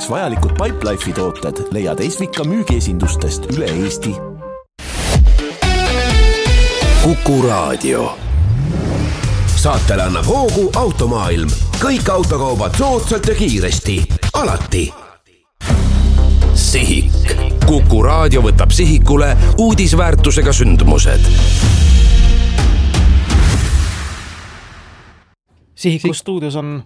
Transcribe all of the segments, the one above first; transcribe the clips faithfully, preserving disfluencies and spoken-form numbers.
jaoks vajalikud Pipelife'i tooted leiad Esvika müügiesindustest üle Eesti. Kuku Raadio. Saatele annab hoogu Automaailm. Kõik autokaubad soodsalt ja kiiresti. Alati. Sihik. Kuku Raadio võtab sihikule uudisväärtusega sündmused. Sihiku stuudios on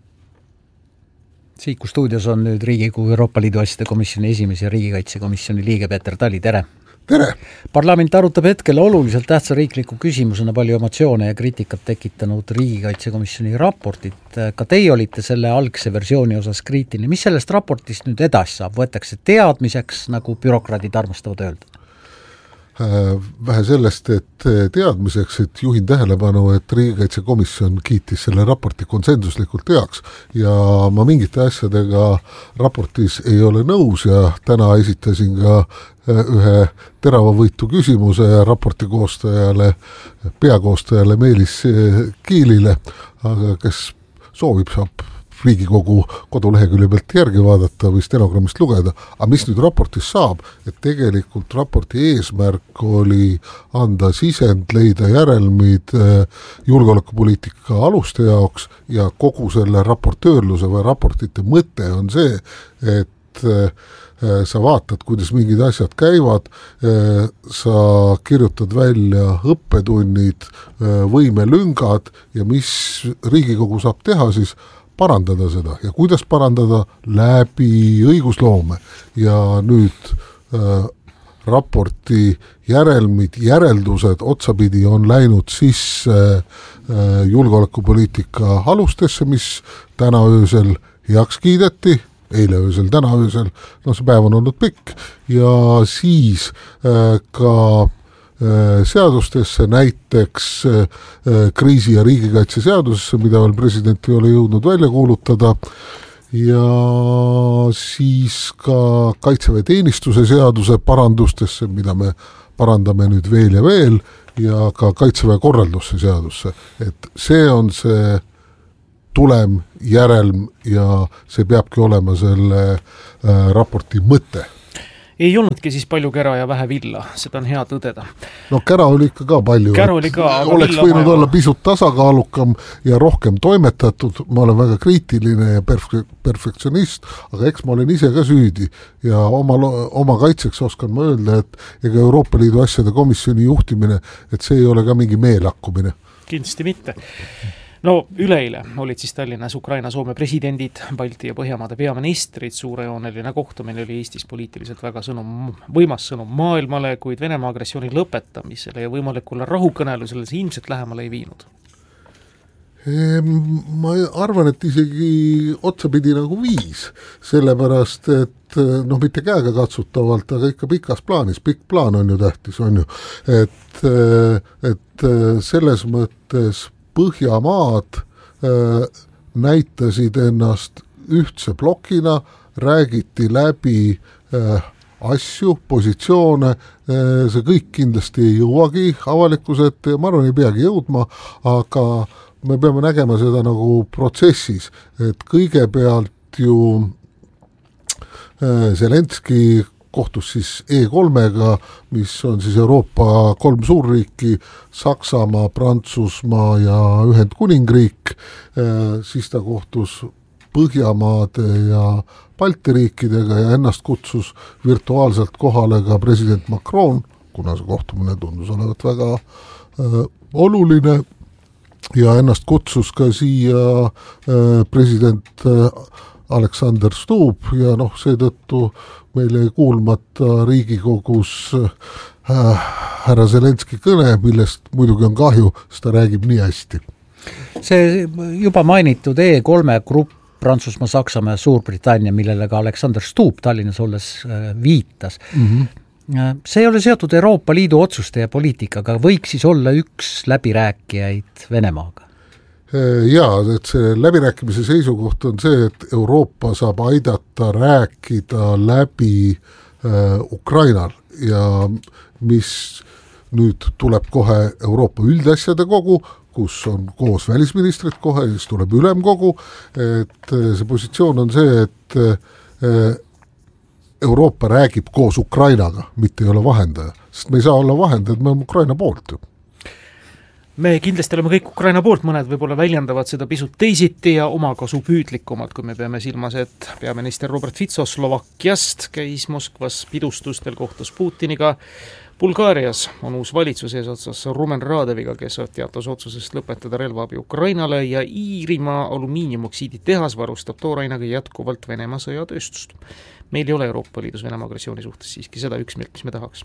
Sihiku stuudios on nüüd Riigikogu Euroopa Liidu asjade komisjoni esimees ja riigikaitsekomisjoni liige Peeter Tali, tere! Tere! Parlament arutab hetkel oluliselt tähtsa riikliku küsimusena palju emotsioone ja kriitikat tekitanud riigikaitsekomisjoni raportit. Ka teie olite selle algse versiooni osas kriitiline. Mis sellest raportist nüüd edasi saab? Võetakse teadmiseks, nagu bürokraadid armastavad öelda? Vähe sellest, et teadmiseks, et juhin tähelepanu, et riigikaitsekomisjon kiitis selle raporti konsensuslikult heaks ja ma mingite asjadega raportis ei ole nõus ja täna esitasin ka ühe teravavõitu küsimuse raporti koostajale, peakoostajale Meelis Kiilile, aga kes soovib, saab Riigikogu kodulehekülje pealt järgi vaadata või stenogrammist lugeda. Aga mis nüüd raportis saab, et tegelikult raporti eesmärk oli anda sisend, leida järelmid julgeolekupoliitika aluste jaoks ja kogu selle raportöörluse või raportite mõte on see, et sa vaatad, kuidas mingid asjad käivad, sa kirjutad välja õppetunnid, võimelüngad ja mis Riigikogu saab teha siis parandada seda ja kuidas parandada läbi õigusloome ja nüüd äh, raporti järelmid, järeldused otsapidi on läinud sisse äh, julgeolekupoliitika alustesse, mis täna öösel heaks kiideti, eile öösel, täna öösel, no see päev on olnud pikk ja siis äh, ka seadustesse, näiteks kriisi- ja riigikaitse seadusesse, mida veel president ei ole jõudnud välja kuulutada ja siis ka kaitseväeteenistuse seaduse parandustesse, mida me parandame nüüd veel ja veel ja ka kaitseväe korraldusse seadusse, et see on see tulem, järelm ja see peabki olema selle äh, raporti mõte. Ei olnudki siis palju kära ja vähe villa, seda on hea tõdeda. No kära oli ikka ka palju. Kära oli ka, aga oleks võinud olla pisut tasakaalukam ja rohkem toimetatud. Ma olen väga kriitiline ja perfe- perfektsionist, aga eks ma olen ise ka süüdi. Ja oma, oma kaitseks oskan ma öelda, et ega Euroopa Liidu asjade komisjoni juhtimine, et see ei ole ka mingi meelakkumine. Kindlasti mitte. No üleile olid siis Tallinnas Ukraina Soome presidendid, Balti ja Põhjamaade peaministrid, suurejooneline kohtumine oli Eestis poliitiliselt väga sõnum, võimas sõnum maailmale, kuid Venemaa agressiooni lõpetamisele ja võimalikule rahukõnelusele see ilmselt lähemale ei viinud. Ma arvan, et isegi otsapidi nagu viis, sellepärast, et noh, mitte käega katsutavalt, aga ikka pikas plaanis, pikk plaan on ju tähtis, on ju, et, et selles mõttes Põhjamaad äh, näitasid ennast ühtse blokina, räägiti läbi äh, asju, positsioone, äh, see kõik kindlasti ei jõuagi avalikkuse ette ja ma arvan, ei peagi jõudma, aga me peame nägema seda nagu protsessis, et kõigepealt ju äh, Zelenski kohtus siis E kolmega, mis on siis Euroopa kolm suurriiki, Saksamaa, Prantsusmaa ja Ühendkuningriik, siis ta kohtus Põhjamaade ja Balti riikidega ja ennast kutsus virtuaalselt kohale ka president Macron, kuna see kohtumine tundus olevat väga äh, oluline ja ennast kutsus ka siia äh, president äh, Alexander Stubb ja noh, seetõttu meile kuulmata Riigikogus äh, härra Zelenski kõne, millest muidugi on kahju, sest ta räägib nii hästi. See juba mainitud E kolme grupp Prantsusmaa, Saksamaa ja Suurbritannia, millele ka Alexander Stubb Tallinnas olles äh, viitas. Mm-hmm. See ei ole seotud Euroopa Liidu otsuste ja poliitikaga, võiks siis olla üks läbirääkijaid Venemaaga? Jaa, et see läbirääkimise seisukoht on see, et Euroopa saab aidata rääkida läbi äh, Ukrainal ja mis nüüd tuleb kohe Euroopa üldasjade kogu, kus on koos välisministrid kohe, siis tuleb ülemkogu, et see positsioon on see, et Euroopa räägib koos Ukrainaga, mitte ei ole vahendaja, sest me ei saa olla vahendajad, me oleme Ukraina poolt ju. Me kindlasti oleme kõik Ukraina poolt, mõned võib-olla väljendavad seda pisut teisiti ja omakasu püüdlikumalt, kui me peame silmas, et peaminister Robert Fico Slovakkiast käis Moskvas pidustustel, kohtus Putiniga. Bulgaarias on uus valitsus eesotsas Rumen Radeviga, kes teatas otsusest lõpetada relvaabi Ukrainale ja Iirimaa alumiiniumoksiidi tehas varustab toorainaga jätkuvalt Venemaa sõjatööstust. Meil ei ole Euroopa Liidus Venemaa agressiooni suhtes siiski seda üksmeelt, mis me tahaks.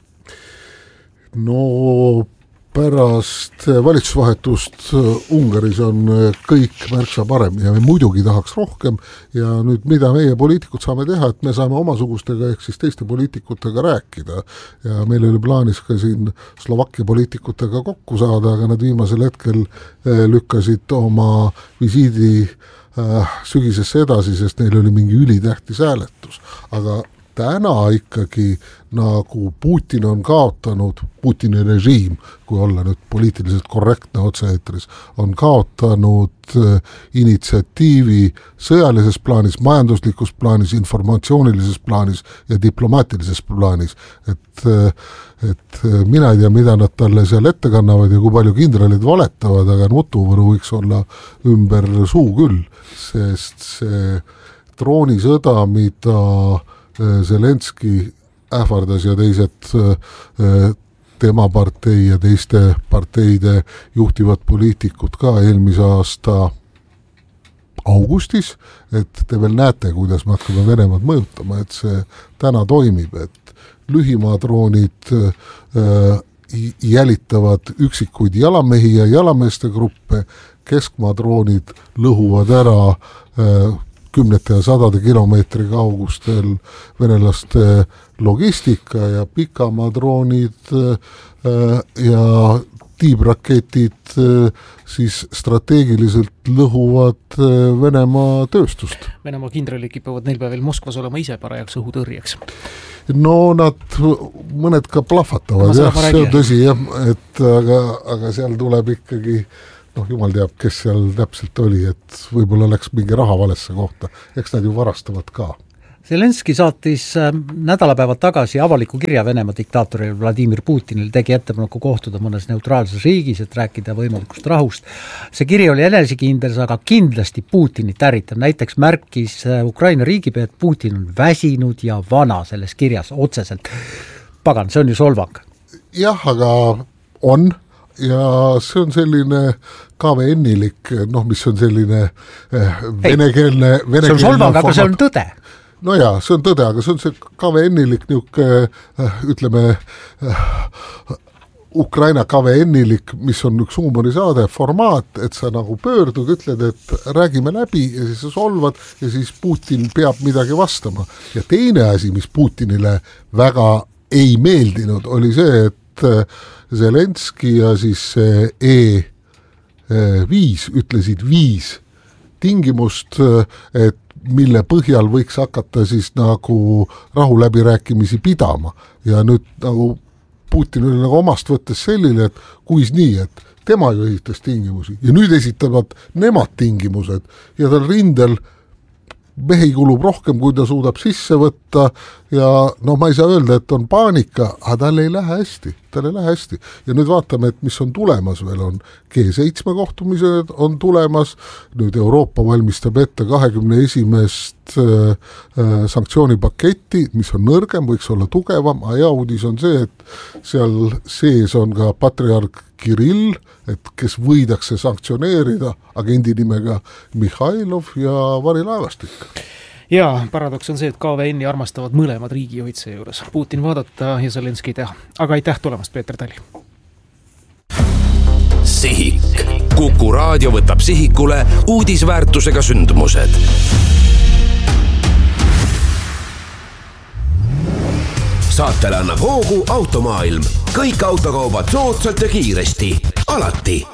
No pärast valitsusvahetust Ungaris on kõik märksa parem ja me muidugi tahaks rohkem ja nüüd mida meie poliitikud saame teha, et me saame omasugustega ehk siis teiste poliitikutega rääkida ja meil oli plaanis ka siin Slovakkia poliitikutega kokku saada, aga nad viimasel hetkel lükkasid oma visiidi sügisesse edasi, sest neil oli mingi ülitähtis hääletus, aga täna ikkagi nagu Putin on kaotanud, Putini režiim, kui olla nüüd poliitiliselt korrektne otse-eetris, on kaotanud initsiatiivi sõjalises plaanis, majanduslikus plaanis, informatsioonilises plaanis ja diplomaatilises plaanis. Et, et mina ei tea, mida nad talle seal ette kannavad ja kui palju kindralid valetavad, aga nutuvõru võiks olla ümber suu küll, sest see troonisõda, mida Zelenski ähvardas ja teised tema partei ja teiste parteide juhtivad poliitikud ka eelmise aasta augustis, et te veel näete, kuidas me hakkame Venemaad mõjutama, et see täna toimib, et lühimaadroonid jälitavad üksikuid jalamehi ja jalameeste gruppe, keskmaadroonid lõhuvad ära kümnete ja sadade kilomeetri kaugustel venelaste logistika ja pikamaadroonid ja tiibraketid siis strateegiliselt lõhuvad Venemaa tööstust. Venemaa kindralid kipuvad neil päevil Moskvas olema ise parajaks õhutõrjeks. No nad mõned ka plahvatavad, jah, see on tõsi, jah, et aga, aga seal tuleb ikkagi noh, jumal teab, kes seal täpselt oli, et võib-olla läks mingi raha valesse kohta. Eks nad ju varastavad ka. Zelenski saatis nädalapäevad tagasi avaliku kirja Venemaa diktaatoril Vladimir Putinil, tegi ettepaneku kohtuda mõnes neutraalses riigis, et rääkida võimalikust rahust. See kiri oli enesekindel, aga kindlasti Putinit ärritab. Näiteks märkis Ukraina riigipea, et Putin on väsinud ja vana selles kirjas otseselt. Pagan, see on ju solvang. Jah, aga on ja see on selline K V N-ilik, noh, mis on selline venekeelne, venekeelne see on solvang, aga see on tõde. No jaa, see on tõde, aga see on see K V N-ilik niuke, ütleme, Ukraina K V N-ilik, mis on üks huumorisaade formaat, et sa nagu pöördud, ütled, et räägime läbi ja siis sa solvad ja siis Putin peab midagi vastama. Ja teine asi, mis Putinile väga ei meeldinud, oli see, et Zelenski ja siis E viis ütlesid viis tingimust, et mille põhjal võiks hakata siis nagu rahuläbirääkimisi pidama. Ja nüüd nagu Putin oli nagu omast võttes selline, et kuis nii, et tema ju esitas tingimusi ja nüüd esitavad nemad tingimused ja tal rindel mehi kulub rohkem, kui ta suudab sisse võtta ja no ma ei saa öelda, et on paanika, aga tal ei lähe hästi, tal ei lähe hästi. Ja nüüd vaatame, et mis on tulemas veel, on G seitse kohtumised on tulemas, nüüd Euroopa valmistab ette kahekümne esimest äh, sanktsioonipaketti, mis on nõrgem, võiks olla tugevam, aga ja uudis on see, et seal sees on ka patriark Kirill, et kes võidakse sanktsioneerida agendi nimega Mihhailov ja varilaevastik. Jaa, paradoks on see, et K V N-i armastavad mõlemad riigijuhid seejuures. Putin vaadata ja Zelenski teha. Aga aitäh tulemast, Peeter Tali. Sihik. Kuku raadio võtab sihikule uudisväärtusega sündmused. Saatele annab hoogu Automaailm. Kõik autokaubad soodsalt ja kiiresti. Alati.